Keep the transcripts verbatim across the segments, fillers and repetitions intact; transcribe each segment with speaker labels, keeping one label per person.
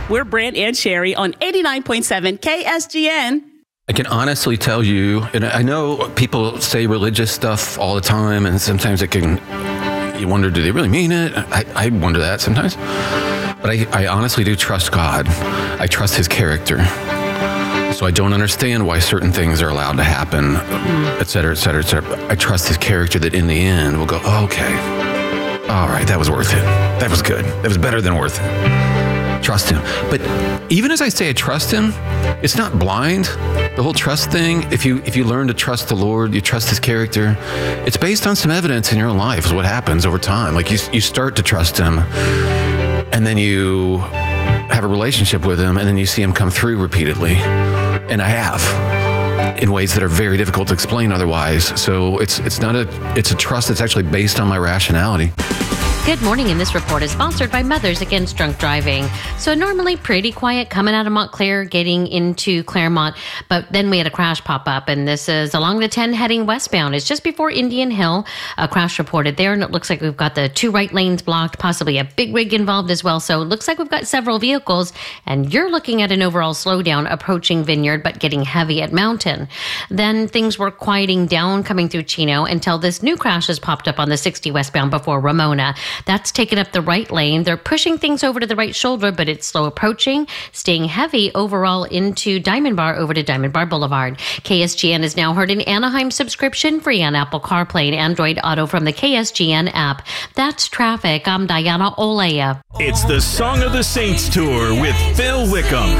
Speaker 1: We're Brant and Sherry on eighty-nine point seven K S G N.
Speaker 2: I can honestly tell you, and I know people say religious stuff all the time, and sometimes it can, you wonder, do they really mean it? I, I wonder that sometimes. But I, I honestly do trust God. I trust his character. So I don't understand why certain things are allowed to happen, et cetera, et cetera, et cetera. I trust his character that in the end we'll go, oh, okay, all right, that was worth it. That was good. That was better than worth it. Trust him. But even as I say I trust him, it's not blind. The whole trust thing, if you if you learn to trust the Lord, you trust his character, it's based on some evidence in your own life is what happens over time. Like you, you start to trust him, and then you have a relationship with him, and then you see him come through repeatedly. And I have, in ways that are very difficult to explain otherwise. So it's it's not a it's a trust that's actually based on my rationality.
Speaker 3: Good morning, and this report is sponsored by Mothers Against Drunk Driving. So normally pretty quiet coming out of Montclair, getting into Claremont, but then we had a crash pop up, and this is along the ten heading westbound. It's just before Indian Hill. A crash reported there, and it looks like we've got the two right lanes blocked, possibly a big rig involved as well. So it looks like we've got several vehicles, and you're looking at an overall slowdown approaching Vineyard, but getting heavy at Mountain. Then things were quieting down coming through Chino until this new crash has popped up on the sixty westbound before Ramona. That's taken up the right lane. They're pushing things over to the right shoulder, but it's slow approaching, staying heavy overall into Diamond Bar over to Diamond Bar Boulevard. K S G N is now heard in Anaheim subscription free on Apple CarPlay and Android Auto from the K S G N app. That's traffic. I'm Diana Olea.
Speaker 4: It's the Song of the Saints Tour with Phil Wickham.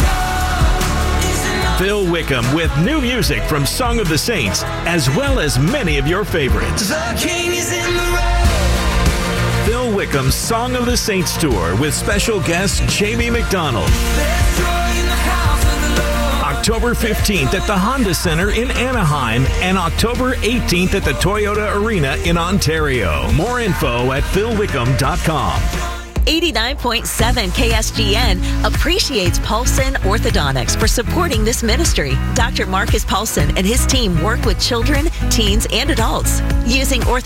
Speaker 4: Phil Wickham with new music from Song of the Saints, as well as many of your favorites. The King is in the rain. Phil Wickham's Song of the Saints Tour with special guest Jamie McDonald. October fifteenth at the Honda Center in Anaheim and October eighteenth at the Toyota Arena in Ontario. More info at phil wickham dot com.
Speaker 5: eighty-nine point seven K S G N appreciates Paulson Orthodontics for supporting this ministry. Doctor Marcus Paulson and his team work with children, teens, and adults using orthodontics